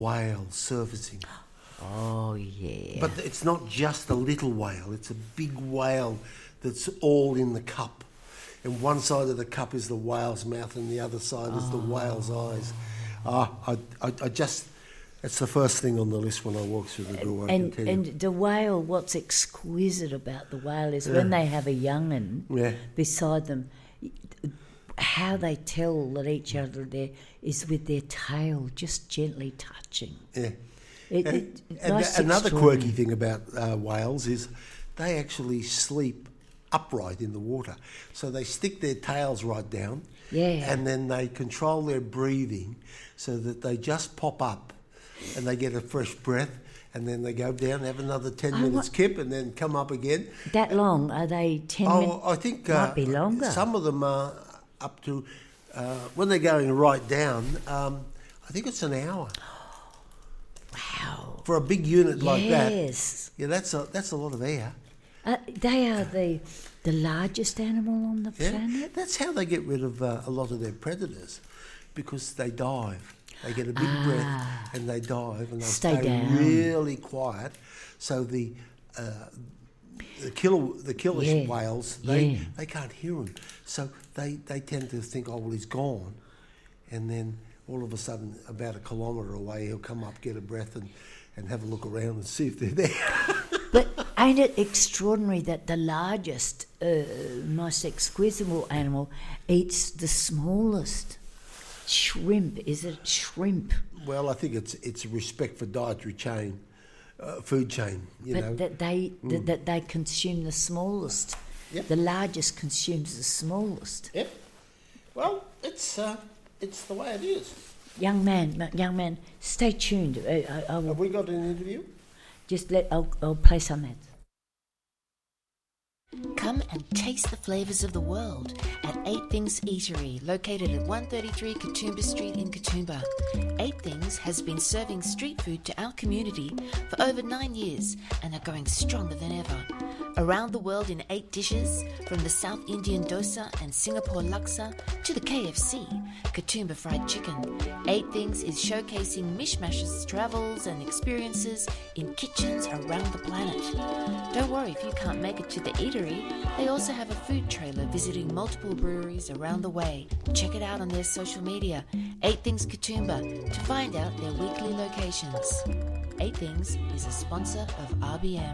whale surfacing. Oh, yeah. But it's not just a little whale, it's a big whale that's all in the cup. And one side of the cup is the whale's mouth and the other side is the whale's eyes. It's the first thing on the list when I walk through the door, I can tell you. And the whale, what's exquisite about the whale is when they have a young'un beside them, how they tell that each other there is with their tail just gently touching. Yeah. And another quirky thing about whales is they actually sleep upright in the water. So they stick their tails right down and then they control their breathing so that they just pop up and they get a fresh breath and then they go down, have another 10 minutes kip and then come up again. That long? Are they 10 minutes? I think might be longer. Some of them are up to, when they're going right down, I think it's an hour. Wow. For a big unit like that. Yes. Yeah, that's a lot of air. They are the largest animal on the planet. That's how they get rid of a lot of their predators, because they dive. They get a big breath and they dive and they stay down. really quiet. So the killer whales, they can't hear them. So they tend to think, oh, well, he's gone. And then all of a sudden, about a kilometre away, he'll come up, get a breath and have a look around and see if they're there. But ain't it extraordinary that the largest, most exquisite animal eats the smallest? Shrimp. Is it shrimp? Well, I think it's respect for dietary chain, food chain, you know. That they consume the smallest. Yep. The largest consumes the smallest. Yep. Well, it's the way it is. Young man, stay tuned. I will Have we got an interview? just I'll play some ads. Come and taste the flavours of the world at 8 Things Eatery, located at 133 Katoomba Street in Katoomba. 8 Things has been serving street food to our community for over 9 years and are going stronger than ever. Around the world in 8 dishes, from the South Indian dosa and Singapore laksa to the KFC, Katoomba Fried Chicken. 8 Things is showcasing mishmashes, travels and experiences in kitchens around the planet. Don't worry if you can't make it to the eatery. They also have a food trailer visiting multiple breweries around the way. Check it out on their social media, 8 Things Katoomba, to find out their weekly locations. 8 Things is a sponsor of RBM.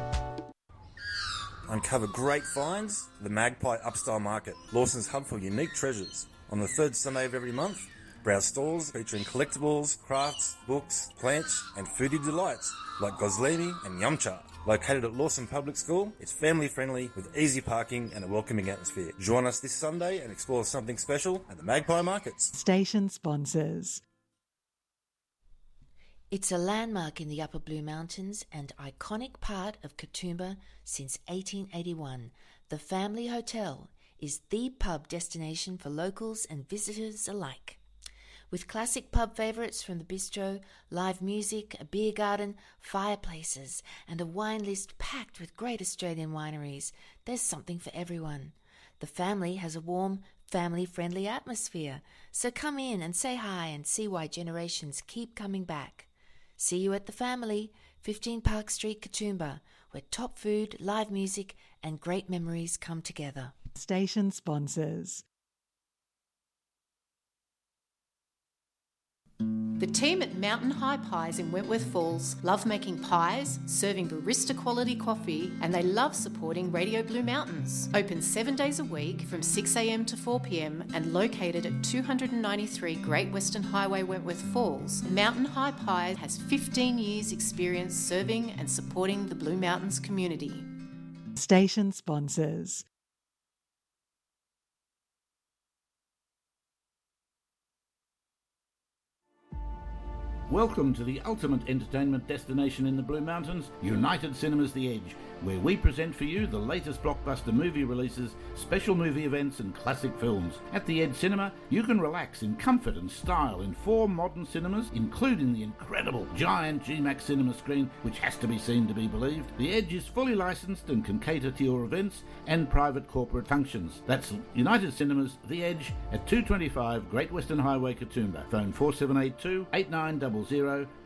Uncover great finds, the Magpie Upstyle Market, Lawson's hub for unique treasures. On the third Sunday of every month, browse stalls featuring collectibles, crafts, books, plants and foodie delights like Goslimi and Yumcha. Located at Lawson Public School, it's family friendly with easy parking and a welcoming atmosphere. Join us this Sunday and explore something special at the Magpie Markets. Station sponsors. It's a landmark in the Upper Blue Mountains and iconic part of Katoomba since 1881. The Family Hotel is the pub destination for locals and visitors alike. With classic pub favourites from the bistro, live music, a beer garden, fireplaces, and a wine list packed with great Australian wineries, there's something for everyone. The family has a warm, family-friendly atmosphere, so come in and say hi and see why generations keep coming back. See you at the Family, 15 Park Street, Katoomba, where top food, live music, and great memories come together. Station sponsors. The team at Mountain High Pies in Wentworth Falls love making pies, serving barista quality coffee, and they love supporting Radio Blue Mountains. Open 7 days a week from 6 a.m. to 4 p.m. and located at 293 Great Western Highway, Wentworth Falls, Mountain High Pies has 15 years experience serving and supporting the Blue Mountains community. Station sponsors. Welcome to the ultimate entertainment destination in the Blue Mountains, United Cinemas The Edge, where we present for you the latest blockbuster movie releases, special movie events and classic films. At The Edge Cinema, you can relax in comfort and style in 4 modern cinemas, including the incredible giant GMAX cinema screen, which has to be seen to be believed. The Edge is fully licensed and can cater to your events and private corporate functions. That's United Cinemas The Edge at 225 Great Western Highway, Katoomba. Phone 4782 8988. 00